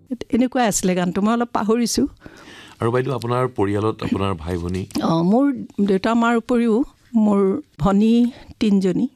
এনেকুৱা আছিলে গানটো, মই অলপ পাহৰিছোঁ। আৰু বাইদেউ আপোনাৰ পৰিয়ালত আপোনাৰ ভাই ভনী? মোৰ দেউতা মাৰ উপৰিও মোৰ ভনী 3জনী।